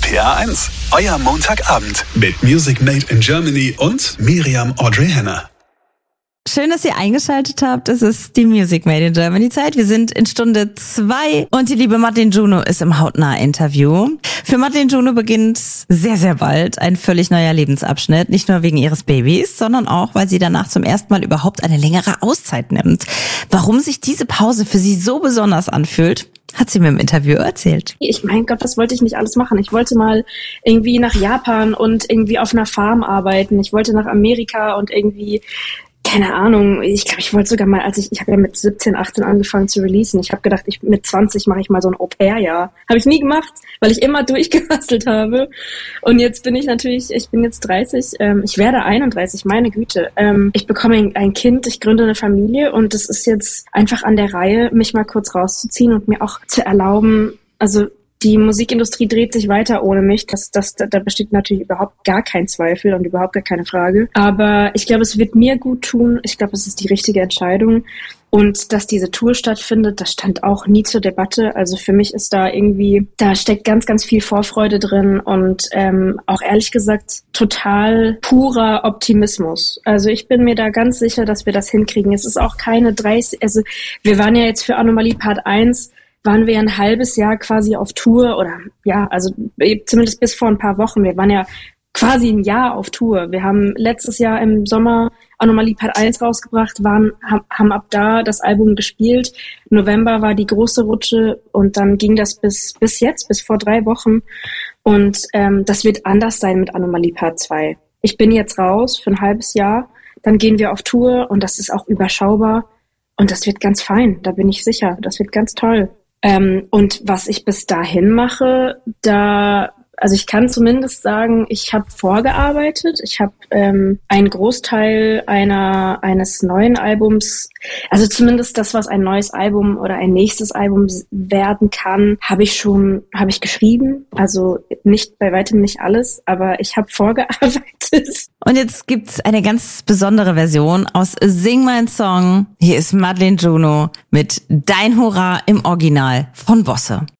RPA 1, euer Montagabend mit Music Made in Germany und Miriam Audrey Henner. Schön, dass ihr eingeschaltet habt. Es ist die Music Made in Germany Zeit. Wir sind in Stunde 2 und die liebe Madeleine Juno ist im Hautnah-Interview. Für Madeleine Juno beginnt sehr, sehr bald ein völlig neuer Lebensabschnitt. Nicht nur wegen ihres Babys, sondern auch, weil sie danach zum ersten Mal überhaupt eine längere Auszeit nimmt. Warum sich diese Pause für sie so besonders anfühlt, hat sie mir im Interview erzählt. Mein Gott, was wollte ich nicht alles machen? Ich wollte mal irgendwie nach Japan und irgendwie auf einer Farm arbeiten. Ich wollte nach Amerika und irgendwie, keine Ahnung, ich glaube, ich wollte sogar mal, ich habe ja mit 17, 18 angefangen zu releasen. Ich habe gedacht, mit 20 mache ich mal so ein Au-pair-Jahr. Habe ich nie gemacht, weil ich immer durchgehustelt habe. Und jetzt bin ich jetzt 30, ich werde 31, meine Güte. Ich bekomme ein Kind, ich gründe eine Familie und es ist jetzt einfach an der Reihe, mich mal kurz rauszuziehen und mir auch zu erlauben, also die Musikindustrie dreht sich weiter ohne mich. Da besteht natürlich überhaupt gar kein Zweifel und überhaupt gar keine Frage. Aber ich glaube, es wird mir gut tun. Ich glaube, es ist die richtige Entscheidung. Und dass diese Tour stattfindet, das stand auch nie zur Debatte. Also für mich ist da steckt ganz, ganz viel Vorfreude drin und auch ehrlich gesagt total purer Optimismus. Also ich bin mir da ganz sicher, dass wir das hinkriegen. Es ist auch keine 30, also wir waren ja jetzt für Anomalie Part 1, waren wir ein halbes Jahr quasi auf Tour oder ja, also zumindest bis vor ein paar Wochen. Wir waren ja quasi ein Jahr auf Tour. Wir haben letztes Jahr im Sommer Anomalie Part 1 rausgebracht, haben ab da das Album gespielt. November war die große Rutsche und dann ging das bis vor 3 Wochen. Und das wird anders sein mit Anomalie Part 2. Ich bin jetzt raus für ein halbes Jahr, dann gehen wir auf Tour und das ist auch überschaubar und das wird ganz fein, da bin ich sicher. Das wird ganz toll. Und was ich bis dahin mache, also ich kann zumindest sagen, ich habe vorgearbeitet. Ich habe einen Großteil eines neuen Albums, also zumindest das, was ein neues Album oder ein nächstes Album werden kann, habe ich geschrieben. Also bei weitem nicht alles, aber ich habe vorgearbeitet. Und jetzt gibt's eine ganz besondere Version aus Sing mein Song. Hier ist Madeleine Juno mit Dein Hurra im Original von Bosse.